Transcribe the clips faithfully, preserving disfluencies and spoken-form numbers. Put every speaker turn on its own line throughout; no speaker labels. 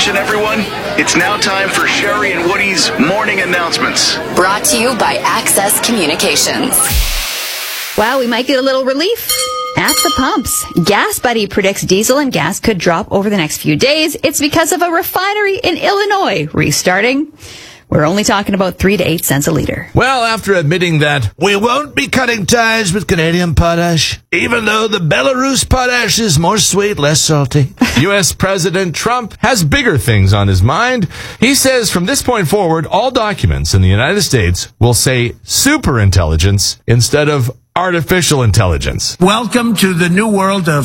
Attention, everyone. It's now time for Sherry and Woody's morning announcements.
Brought to you by Access Communications.
Wow, we might get a little relief at the pumps. Gas Buddy predicts diesel and gas could drop over the next few days. It's because of a refinery in Illinois restarting. We're only talking about three to eight cents a liter.
Well, after admitting that we won't be cutting ties with Canadian potash, even though the Belarus potash is more sweet, less salty. U S President Trump has bigger things on his mind. He says from this point forward, all documents in the United States will say superintelligence instead of artificial intelligence.
Welcome to the new world of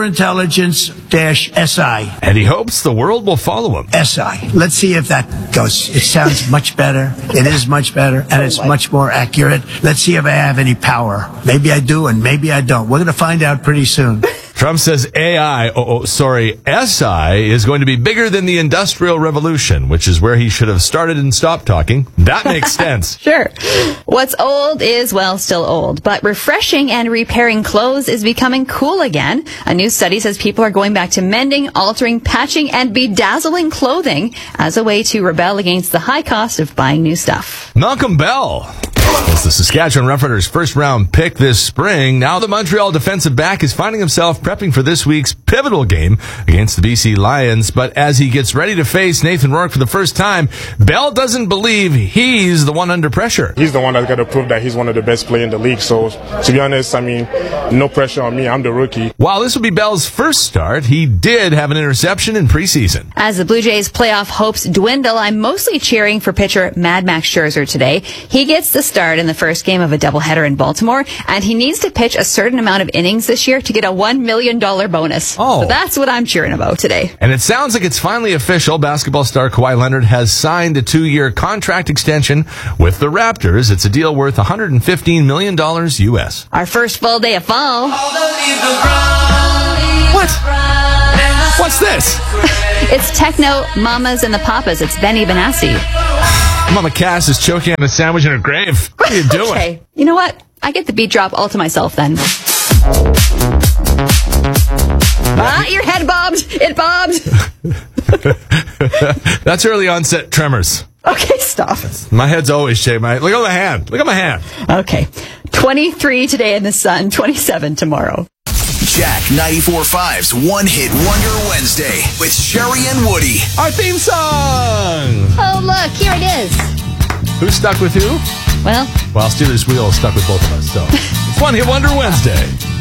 superintelligence-S I.
And he hopes the world will follow him.
S I. Let's see if that goes. It sounds much better. It is much better, and it's much more accurate. Let's see if I have any power. Maybe I do, and maybe I don't. We're going to find out pretty soon.
Trump says A I, oh, oh, sorry, S I is going to be bigger than the Industrial Revolution, which is where he should have started and stopped talking. That makes sense.
Sure. What's old is, well, still old. But refreshing and repairing clothes is becoming cool again. A new study says people are going back to mending, altering, patching, and bedazzling clothing as a way to rebel against the high cost of buying new stuff.
Malcolm Bell was the Saskatchewan Roughriders' first-round pick this spring. Now the Montreal defensive back is finding himself prepping for this week's pivotal game against the B C Lions. But as he gets ready to face Nathan Rourke for the first time, Bell doesn't believe he's the one under pressure.
He's the one that's got to prove that he's one of the best players in the league. So, to be honest, I mean, no pressure on me. I'm the rookie.
While this will be Bell's first start, he did have an interception in preseason.
As the Blue Jays' playoff hopes dwindle, I'm mostly cheering for pitcher Mad Max Scherzer today. He gets the start in the first game of a doubleheader in Baltimore, and he needs to pitch a certain amount of innings this year to get a one million dollars bonus.
Oh.
So that's what I'm cheering about today.
And it sounds like it's finally official. Basketball star Kawhi Leonard has signed a two-year contract extension with the Raptors. It's a deal worth one hundred fifteen million dollars U S.
Our first full day of fall.
What? What's this?
It's Techno Mamas and the Papas. It's Benny Benassi.
Mama Cass is choking on a sandwich in her grave. What are you doing?
Okay, you know what? I get the beat drop all to myself then. Ah, your head bobbed. It bobbed.
That's early onset tremors.
Okay, stop.
My head's always shaking. My, look at my hand. Look at my hand.
Okay. twenty-three today in the sun, twenty-seven tomorrow.
Jack ninety-four point five's One Hit Wonder Wednesday with Sherry and Woody.
Our theme song.
Oh, look, here it is.
Who's stuck with who?
Well,
Well, Steelers Wheel is stuck with both of us, so it's One Hit Wonder Wednesday.